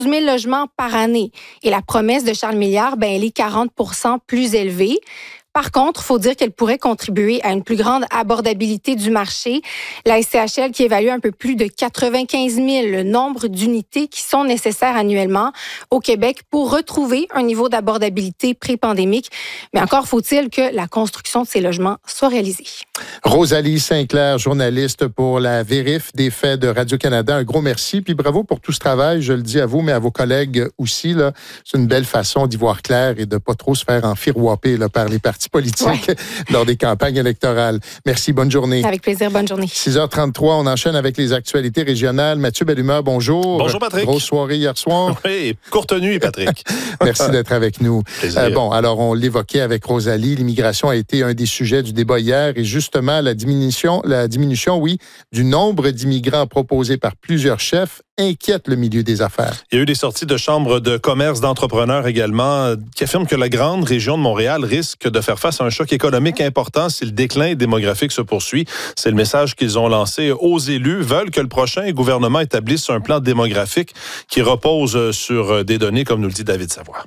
000 logements par année. Et la promesse de Charles Milliard, elle est 40% plus élevée. Par contre, il faut dire qu'elle pourrait contribuer à une plus grande abordabilité du marché. La SCHL qui évalue un peu plus de 95 000 le nombre d'unités qui sont nécessaires annuellement au Québec pour retrouver un niveau d'abordabilité pré-pandémique. Mais encore faut-il que la construction de ces logements soit réalisée. Rosalie Sinclair, journaliste pour la Vérif des faits de Radio-Canada. Un gros merci, puis bravo pour tout ce travail. Je le dis à vous, mais à vos collègues aussi. Là, c'est une belle façon d'y voir clair et de pas trop se faire enfirouaper par les partis politiques lors des campagnes électorales. Merci, bonne journée. Avec plaisir, bonne journée. 6h33, on enchaîne avec les actualités régionales. Mathieu Bellumeur, bonjour. Bonjour, Patrick. Grosse soirée hier soir. Oui, courte nuit, Patrick. Merci d'être avec nous. Alors, on l'évoquait avec Rosalie, l'immigration a été un des sujets du débat hier et justement, la diminution, du nombre d'immigrants proposés par plusieurs chefs inquiète le milieu des affaires. Il y a eu des sorties de chambres de commerce, d'entrepreneurs également, qui affirment que la grande région de Montréal risque de faire face à un choc économique important si le déclin démographique se poursuit. C'est le message qu'ils ont lancé aux élus. Veulent que le prochain gouvernement établisse un plan démographique qui repose sur des données, comme nous le dit David Savoie.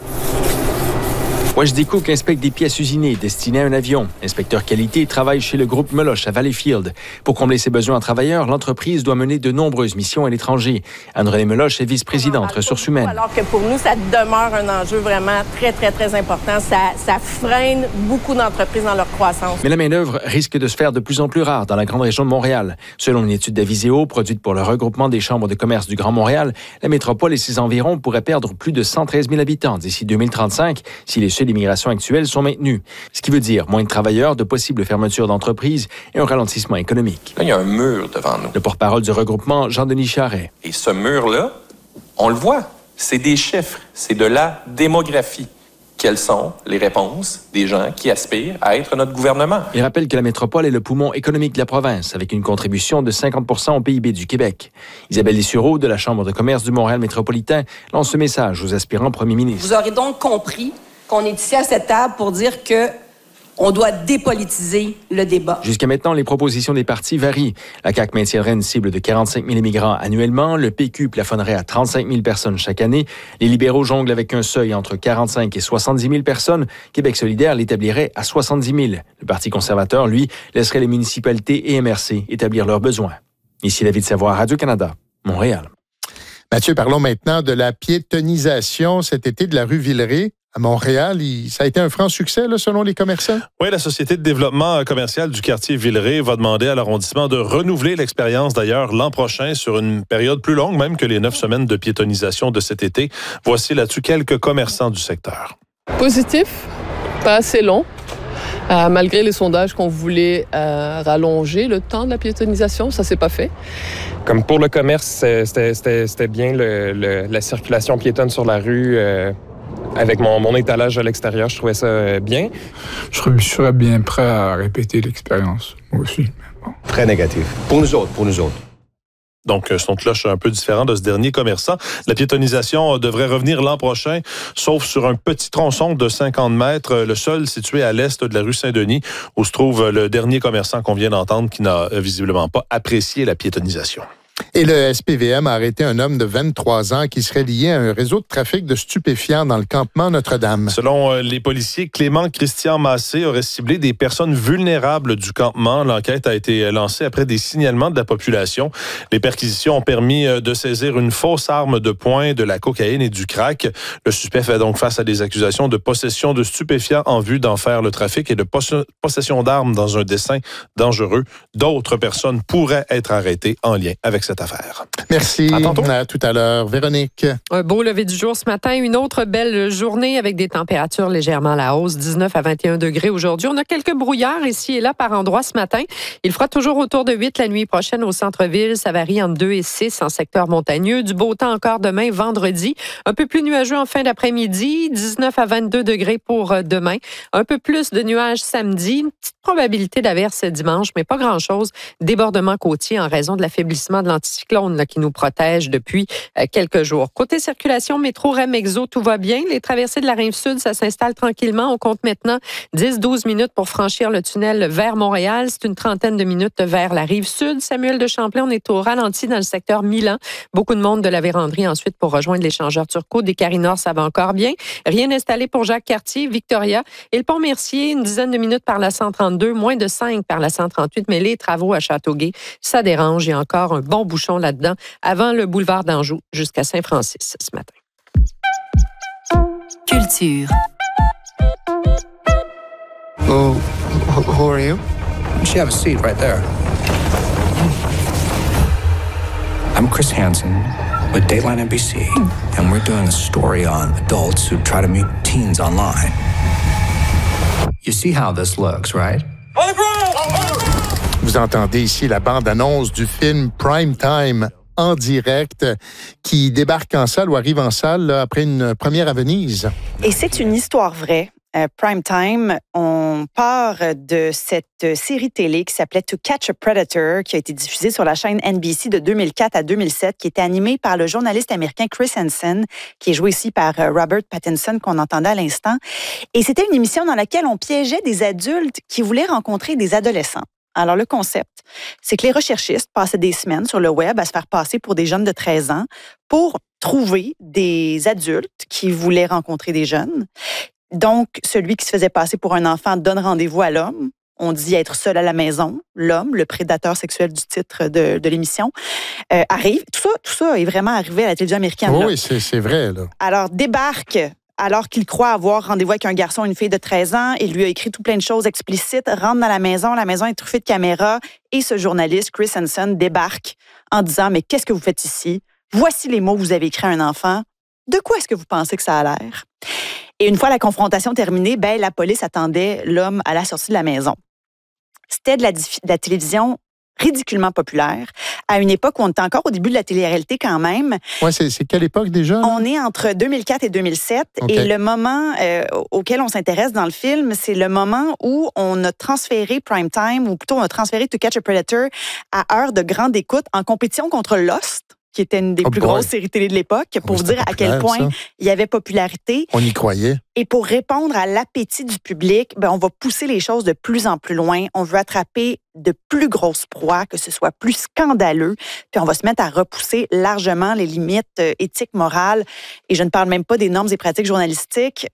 Wajdi Cook inspecte des pièces usinées destinées à un avion. Inspecteur qualité travaille chez le groupe Meloche à Valleyfield. Pour combler ses besoins en travailleurs, l'entreprise doit mener de nombreuses missions à l'étranger. Anne-Renée Meloche est vice-présidente ressources humaines. Alors que pour nous, ça demeure un enjeu vraiment très, très, très important. Ça freine beaucoup d'entreprises dans leur croissance. Mais la main-d'œuvre risque de se faire de plus en plus rare dans la grande région de Montréal. Selon une étude d'Aviseo produite pour le regroupement des chambres de commerce du Grand Montréal, la métropole et ses environs pourraient perdre plus de 113 000 habitants d'ici 2035 si les seuils d'immigration actuels sont maintenus. Ce qui veut dire moins de travailleurs, de possibles fermetures d'entreprises et un ralentissement économique. Là, il y a un mur devant nous. Le porte-parole du regroupement, Jean-Denis Charret. Et ce mur-là, on le voit, c'est des chiffres, c'est de la démographie. Quelles sont les réponses des gens qui aspirent à être notre gouvernement? Il rappelle que la métropole est le poumon économique de la province, avec une contribution de 50% au PIB du Québec. Isabelle Dessureau, de la Chambre de commerce du Montréal métropolitain, lance ce message aux aspirants premiers ministres. Vous aurez donc compris qu'on est ici à cette table pour dire que on doit dépolitiser le débat. Jusqu'à maintenant, les propositions des partis varient. La CAQ maintiendrait une cible de 45 000 immigrants annuellement. Le PQ plafonnerait à 35 000 personnes chaque année. Les libéraux jonglent avec un seuil entre 45 et 70 000 personnes. Québec solidaire l'établirait à 70 000. Le Parti conservateur, lui, laisserait les municipalités et MRC établir leurs besoins. Ici David Savoie, Radio-Canada, Montréal. Mathieu, parlons maintenant de la piétonisation cet été de la rue Villeray. À Montréal, ça a été un franc succès, là, selon les commerçants? Oui, la Société de développement commercial du quartier Villeray va demander à l'arrondissement de renouveler l'expérience, d'ailleurs, l'an prochain, sur une période plus longue, même que les 9 semaines de piétonisation de cet été. Voici là-dessus quelques commerçants du secteur. Positif, pas assez long. Malgré les sondages qu'on voulait rallonger le temps de la piétonisation, ça s'est pas fait. Comme pour le commerce, c'était bien la circulation piétonne sur la rue. Avec mon étalage à l'extérieur, je trouvais ça bien. Je serais bien prêt à répéter l'expérience, moi aussi. Bon. Très négatif. Pour nous autres. Donc, son cloche un peu différent de ce dernier commerçant. La piétonisation devrait revenir l'an prochain, sauf sur un petit tronçon de 50 mètres, le seul situé à l'est de la rue Saint-Denis, où se trouve le dernier commerçant qu'on vient d'entendre qui n'a visiblement pas apprécié la piétonisation. Et le SPVM a arrêté un homme de 23 ans qui serait lié à un réseau de trafic de stupéfiants dans le campement Notre-Dame. Selon les policiers, Clément Christian Massé aurait ciblé des personnes vulnérables du campement. L'enquête a été lancée après des signalements de la population. Les perquisitions ont permis de saisir une fausse arme de poing, de la cocaïne et du crack. Le suspect fait donc face à des accusations de possession de stupéfiants en vue d'en faire le trafic et de possession d'armes dans un dessein dangereux. D'autres personnes pourraient être arrêtées en lien avec cette affaire. Merci. À tout à l'heure. Véronique. Un beau lever du jour ce matin. Une autre belle journée avec des températures légèrement à la hausse. 19 à 21 degrés aujourd'hui. On a quelques brouillards ici et là par endroits ce matin. Il fera toujours autour de 8 la nuit prochaine au centre-ville. Ça varie entre 2 et 6 en secteur montagneux. Du beau temps encore demain, vendredi. Un peu plus nuageux en fin d'après-midi. 19 à 22 degrés pour demain. Un peu plus de nuages samedi. Une petite probabilité d'averse dimanche, mais pas grand-chose. Débordement côtier en raison de l'affaiblissement de l'anticyclone là, qui nous protège depuis quelques jours. Côté circulation, métro Remexo, tout va bien. Les traversées de la Rive-Sud, ça s'installe tranquillement. On compte maintenant 10-12 minutes pour franchir le tunnel vers Montréal. C'est une trentaine de minutes vers la Rive-Sud. Samuel de Champlain, on est au ralenti dans le secteur Milan. Beaucoup de monde de la Vérandrie ensuite pour rejoindre l'échangeur Turcot. Des Carry-Nord, ça va encore bien. Rien installé pour Jacques-Cartier, Victoria. Et le Pont-Mercier, une dizaine de minutes par la 132, moins de 5 par la 138. Mais les travaux à Châteauguay, ça dérange. Il y a encore un bon bouchon là-dedans avant le boulevard d'Anjou jusqu'à Saint-Francis ce matin. Culture. Who are you? You have a seat right there. I'm Chris Hansen with Dateline NBC, and we're doing a story on adults who try to meet teens online. You see how this looks, right? Vous entendez ici la bande-annonce du film Prime Time en direct qui débarque en salle ou arrive en salle là, après une première à Venise. Et c'est une histoire vraie. Prime Time, on part de cette série télé qui s'appelait To Catch a Predator, qui a été diffusée sur la chaîne NBC de 2004 à 2007, qui était animée par le journaliste américain Chris Hansen, qui est joué ici par Robert Pattinson, qu'on entendait à l'instant. Et c'était une émission dans laquelle on piégeait des adultes qui voulaient rencontrer des adolescents. Alors, le concept, c'est que les recherchistes passaient des semaines sur le web à se faire passer pour des jeunes de 13 ans pour trouver des adultes qui voulaient rencontrer des jeunes. Donc, celui qui se faisait passer pour un enfant donne rendez-vous à l'homme. On dit être seul à la maison. L'homme, le prédateur sexuel du titre de l'émission, arrive. Tout ça est vraiment arrivé à la télévision américaine. Oui, c'est vrai. Là. Alors, débarque alors qu'il croit avoir rendez-vous avec un garçon, une fille de 13 ans. Il lui a écrit tout plein de choses explicites. Rentre dans la maison est truffée de caméras. Et ce journaliste, Chris Hansen, débarque en disant « Mais qu'est-ce que vous faites ici? Voici les mots que vous avez écrits à un enfant. De quoi est-ce que vous pensez que ça a l'air? » Et une fois la confrontation terminée, la police attendait l'homme à la sortie de la maison. C'était de la télévision ridiculement populaire, à une époque où on était encore au début de la télé-réalité quand même. Oui, c'est quelle époque déjà? Là? On est entre 2004 et 2007. Okay. Et le moment auquel on s'intéresse dans le film, c'est le moment où on a transféré Prime Time, ou plutôt on a transféré To Catch a Predator à heure de grande écoute en compétition contre Lost, qui était une des plus grosses séries télé de l'époque, pour vous dire à quel point il y avait popularité. On y croyait. Et pour répondre à l'appétit du public, on va pousser les choses de plus en plus loin. On veut attraper de plus grosses proies, que ce soit plus scandaleux, puis on va se mettre à repousser largement les limites éthiques, morales, et je ne parle même pas des normes et pratiques journalistiques.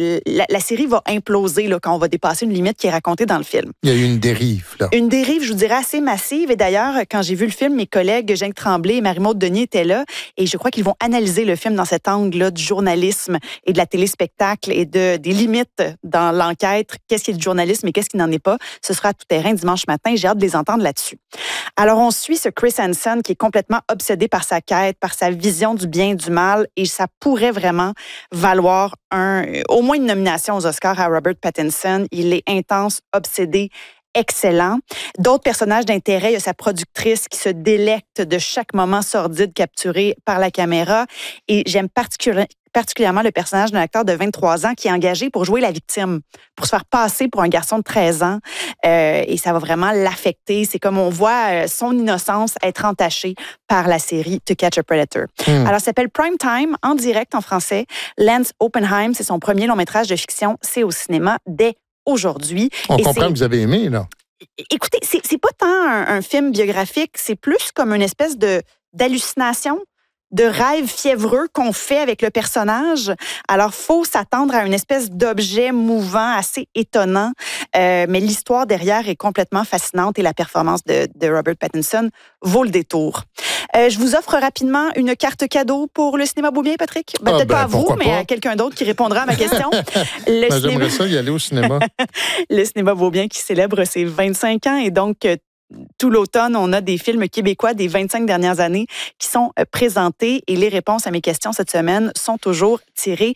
La série va imploser là, quand on va dépasser une limite qui est racontée dans le film. Il y a eu une dérive, là. Une dérive, je vous dirais, assez massive. Et d'ailleurs, quand j'ai vu le film, mes collègues Jeanne Tremblay et Marie-Maude Denis étaient là, et je crois qu'ils vont analyser le film dans cet angle-là du journalisme et de la téléspectacle et des limites dans l'enquête. Qu'est-ce qui est du journalisme et qu'est-ce qui n'en est pas? Ce sera à tout terrain dimanche matin. J'ai hâte de les entendre là-dessus. Alors, on suit ce Chris Hansen qui est complètement obsédé par sa quête, par sa vision du bien et du mal, et ça pourrait vraiment valoir au moins une nomination aux Oscars à Robert Pattinson. Il est intense, obsédé, excellent. D'autres personnages d'intérêt, il y a sa productrice qui se délecte de chaque moment sordide capturé par la caméra, et j'aime particulièrement le personnage d'un acteur de 23 ans qui est engagé pour jouer la victime, pour se faire passer pour un garçon de 13 ans. Et ça va vraiment l'affecter. C'est comme on voit son innocence être entachée par la série To Catch a Predator. Alors, ça s'appelle Prime Time, en direct en français. Lance Oppenheim, c'est son premier long-métrage de fiction. C'est au cinéma dès aujourd'hui. On comprend que vous avez aimé, là. Écoutez, c'est pas tant un film biographique, c'est plus comme une espèce d'hallucination, de rêve fiévreux qu'on fait avec le personnage. Alors, faut s'attendre à une espèce d'objet mouvant assez étonnant, mais l'histoire derrière est complètement fascinante et la performance de Robert Pattinson vaut le détour. Je vous offre rapidement une carte cadeau pour le cinéma Beaubien, Patrick. Peut-être pas à vous, mais à quelqu'un d'autre qui répondra à ma question. J'aimerais ça y aller au cinéma. Le cinéma Beaubien qui célèbre ses 25 ans et donc tout l'automne, on a des films québécois des 25 dernières années qui sont présentés et les réponses à mes questions cette semaine sont toujours tirées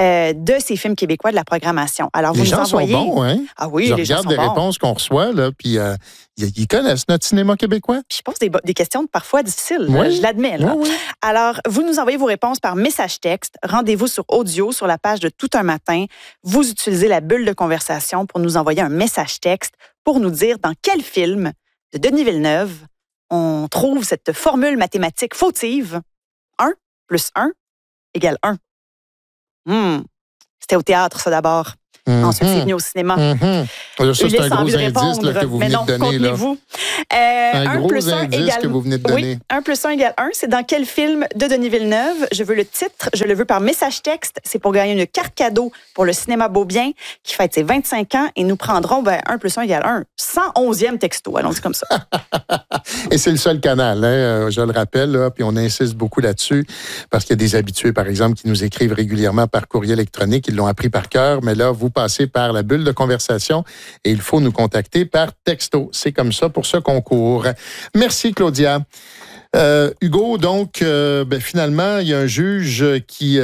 de ces films québécois de la programmation. Alors, vous nous envoyez... Les gens sont bons, hein? Ah oui, je les gens sont bons. regarde les réponses qu'on reçoit, là, puis ils connaissent notre cinéma québécois. Je pose des questions parfois difficiles, je l'admets. Là. Oui. Alors, vous nous envoyez vos réponses par message texte. Rendez-vous sur audio sur la page de Tout un matin. Vous utilisez la bulle de conversation pour nous envoyer un message texte pour nous dire dans quel film de Denis Villeneuve on trouve cette formule mathématique fautive. 1 plus 1 égale 1. C'était au théâtre, ça, d'abord. Ensuite, c'est venu au cinéma. Ça, c'est un gros indice là, que vous venez de donner. Contenez-vous. Un gros indice que vous venez de donner. Oui, 1 plus 1 égale 1. C'est dans quel film de Denis Villeneuve? Je veux le titre, je le veux par message texte. C'est pour gagner une carte cadeau pour le cinéma Beaubien qui fête ses 25 ans et nous prendrons 1 plus 1 égale 1. 111e texto, allons-y comme ça. Et c'est le seul canal, hein, je le rappelle, là, puis on insiste beaucoup là-dessus parce qu'il y a des habitués, par exemple, qui nous écrivent régulièrement par courrier électronique. Ils l'ont appris par cœur, mais là, vous passez par la bulle de conversation et il faut nous contacter par texto. C'est comme ça pour ce concours. Merci, Claudia. Hugo, donc, finalement, il y a un juge qui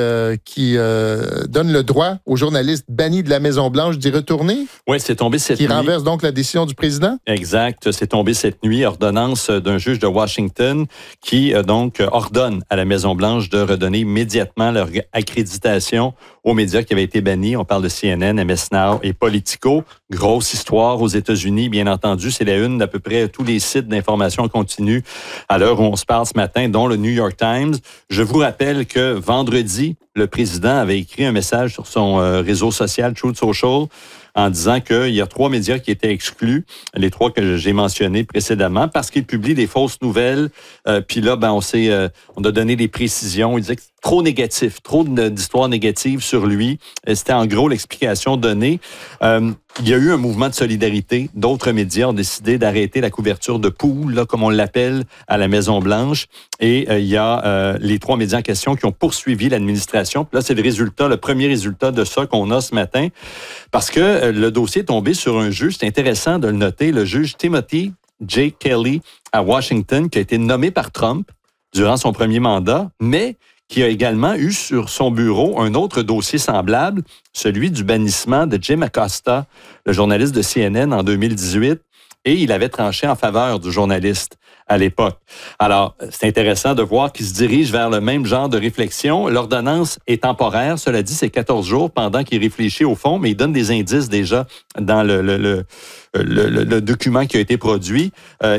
donne le droit aux journalistes bannis de la Maison-Blanche d'y retourner. Oui, c'est tombé cette nuit. Qui renverse donc la décision du président? Exact. C'est tombé cette nuit. Ordonnance d'un juge de Washington qui, ordonne à la Maison-Blanche de redonner immédiatement leur accréditation aux médias qui avaient été bannis. On parle de CNN, MS Now et Politico. Grosse histoire aux États-Unis, bien entendu. C'est la une d'à peu près tous les sites d'information continue à l'heure où on se parle ce matin, dont le New York Times. Je vous rappelle que vendredi, le président avait écrit un message sur son réseau social, Truth Social, en disant qu'il y a 3 médias qui étaient exclus, les 3 que j'ai mentionnés précédemment, parce qu'ils publient des fausses nouvelles. Puis là, on a donné des précisions. Il disait que c'est trop négatif, trop d'histoires négatives sur lui. C'était en gros l'explication donnée. Il y a eu un mouvement de solidarité. D'autres médias ont décidé d'arrêter la couverture de poule, là, comme on l'appelle, à la Maison-Blanche. Et il y a les 3 médias en question qui ont poursuivi l'administration. Puis là, c'est le premier résultat de ça qu'on a ce matin. Parce que le dossier est tombé sur un juge, c'est intéressant de le noter, le juge Timothy J. Kelly à Washington, qui a été nommé par Trump durant son premier mandat, mais qui a également eu sur son bureau un autre dossier semblable, celui du bannissement de Jim Acosta, le journaliste de CNN en 2018, et il avait tranché en faveur du journaliste à l'époque. Alors, c'est intéressant de voir qu'il se dirige vers le même genre de réflexion. L'ordonnance est temporaire, cela dit, c'est 14 jours pendant qu'il réfléchit au fond, mais il donne des indices déjà dans le document qui a été produit.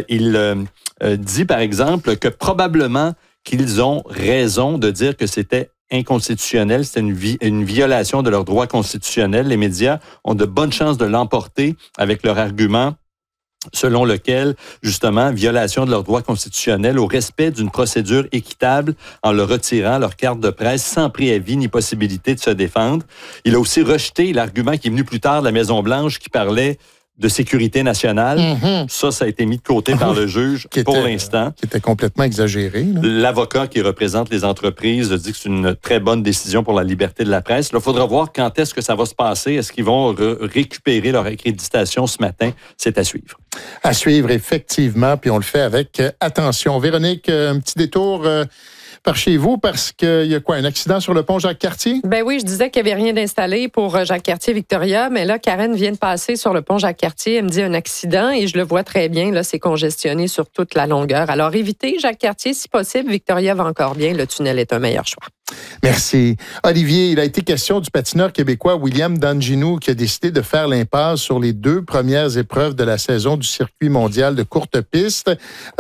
Il dit, par exemple, que probablement qu'ils ont raison de dire que c'était inconstitutionnel, c'était une violation de leurs droits constitutionnels. Les médias ont de bonnes chances de l'emporter avec leur argument selon lequel, justement, violation de leurs droits constitutionnels au respect d'une procédure équitable en leur retirant leur carte de presse sans préavis ni possibilité de se défendre. Il a aussi rejeté l'argument qui est venu plus tard de la Maison-Blanche qui parlait de sécurité nationale. Ça a été mis de côté par le juge pour l'instant. Qui était complètement exagéré. Là. L'avocat qui représente les entreprises dit que c'est une très bonne décision pour la liberté de la presse. Il faudra voir quand est-ce que ça va se passer. Est-ce qu'ils vont récupérer leur accréditation ce matin? C'est à suivre. À suivre, effectivement, puis on le fait avec attention. Véronique, un petit détour par chez vous parce qu'il y a quoi, un accident sur le pont Jacques-Cartier? Ben oui, je disais qu'il n'y avait rien d'installé pour Jacques-Cartier-Victoria, mais là, Karen vient de passer sur le pont Jacques-Cartier. Elle me dit un accident et je le vois très bien. Là, c'est congestionné sur toute la longueur. Alors, évitez Jacques-Cartier si possible. Victoria va encore bien. Le tunnel est un meilleur choix. Merci. Olivier, il a été question du patineur québécois William Danginou qui a décidé de faire l'impasse sur les 2 premières épreuves de la saison du circuit mondial de courte piste.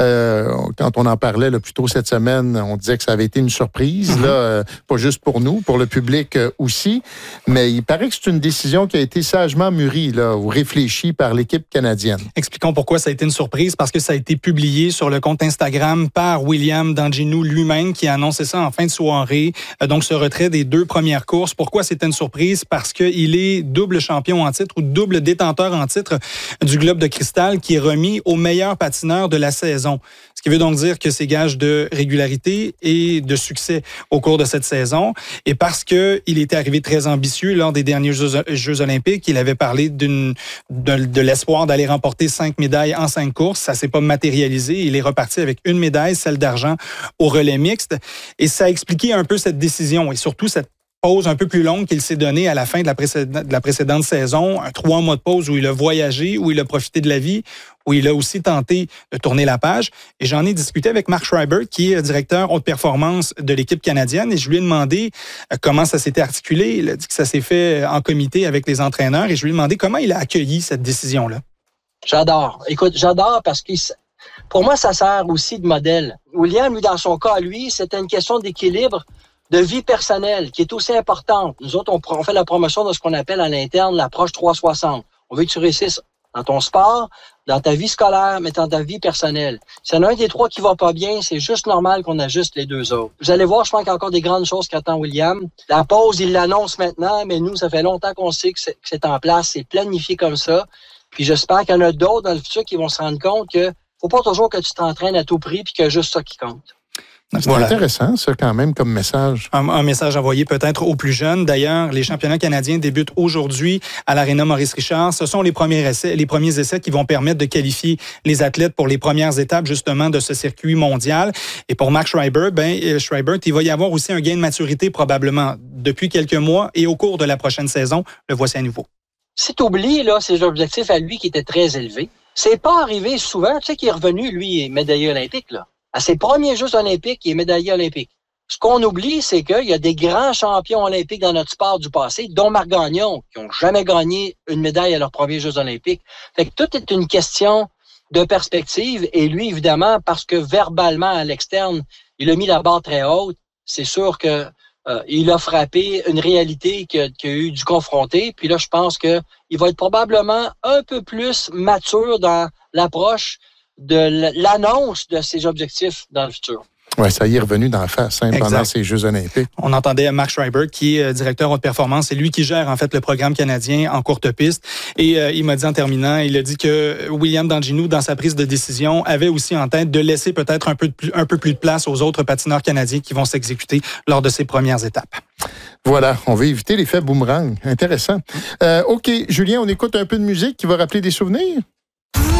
Quand on en parlait là, plus tôt cette semaine, on disait que ça avait été une surprise, là, pas juste pour nous, pour le public aussi. Mais il paraît que c'est une décision qui a été sagement mûrie là, ou réfléchie par l'équipe canadienne. Expliquons pourquoi ça a été une surprise, parce que ça a été publié sur le compte Instagram par William Danginou lui-même qui a annoncé ça en fin de soirée. Donc, ce retrait des 2 premières courses. Pourquoi c'était une surprise? Parce qu'il est double champion en titre ou double détenteur en titre du Globe de cristal qui est remis au meilleur patineur de la saison. Ce qui veut donc dire que c'est gage de régularité et de succès au cours de cette saison. Et parce qu'il était arrivé très ambitieux lors des derniers Jeux olympiques, il avait parlé de l'espoir d'aller remporter 5 médailles en 5 courses. Ça s'est pas matérialisé. Il est reparti avec 1 médaille, celle d'argent au relais mixte. Et ça a expliqué un peu cette décision et surtout cette pause un peu plus longue qu'il s'est donnée à la fin de la précédente saison, 3 mois de pause où il a voyagé, où il a profité de la vie, où il a aussi tenté de tourner la page. Et j'en ai discuté avec Mark Schreiber, qui est directeur haute performance de l'équipe canadienne, et je lui ai demandé comment ça s'était articulé. Il a dit que ça s'est fait en comité avec les entraîneurs, et je lui ai demandé comment il a accueilli cette décision-là. J'adore. Écoute, j'adore parce que Pour moi, ça sert aussi de modèle. William, lui, dans son cas, lui, c'était une question d'équilibre de vie personnelle qui est aussi importante. Nous autres, on fait la promotion de ce qu'on appelle à l'interne l'approche 360. On veut que tu réussisses dans ton sport, dans ta vie scolaire, mais dans ta vie personnelle. S'il y en a un des trois qui va pas bien, c'est juste normal qu'on ajuste les deux autres. Vous allez voir, je pense qu'il y a encore des grandes choses qu'attend William. La pause, il l'annonce maintenant, mais nous, ça fait longtemps qu'on sait que c'est en place, c'est planifié comme ça. Puis j'espère qu'il y en a d'autres dans le futur qui vont se rendre compte que faut pas toujours que tu t'entraînes à tout prix puis qu'il y a juste ça qui compte. C'est intéressant, ça, quand même, comme message. Un message envoyé peut-être aux plus jeunes. D'ailleurs, les championnats canadiens débutent aujourd'hui à l'Aréna Maurice-Richard. Ce sont les premiers essais qui vont permettre de qualifier les athlètes pour les premières étapes, justement, de ce circuit mondial. Et pour Max Schreiber, il va y avoir aussi un gain de maturité, probablement, depuis quelques mois et au cours de la prochaine saison. Le voici à nouveau. Si tu oublies, là, ses objectifs à lui qui étaient très élevés, c'est pas arrivé souvent. Tu sais qu'il est revenu, lui, médaillé olympique, là. À ses premiers Jeux olympiques, il est médaillé olympique. Ce qu'on oublie, c'est qu'il y a des grands champions olympiques dans notre sport du passé, dont Marc Gagnon, qui n'ont jamais gagné une médaille à leurs premiers Jeux olympiques. Fait que tout est une question de perspective. Et lui, évidemment, parce que verbalement, à l'externe, il a mis la barre très haute, c'est sûr que il a frappé une réalité qu'il a eu dû confronter. Puis là, je pense qu'il va être probablement un peu plus mature dans l'approche de l'annonce de ses objectifs dans le futur. Oui, ça y est revenu d'en face pendant ces Jeux olympiques. On entendait Mark Schreiber, qui est directeur haute performance. C'est lui qui gère, en fait, le programme canadien en courte piste. Et il m'a dit en terminant, il a dit que William Danginou, dans sa prise de décision, avait aussi en tête de laisser peut-être un peu plus de place aux autres patineurs canadiens qui vont s'exécuter lors de ces premières étapes. Voilà, on veut éviter l'effet boomerang. Intéressant. OK, Julien, on écoute un peu de musique qui va rappeler des souvenirs?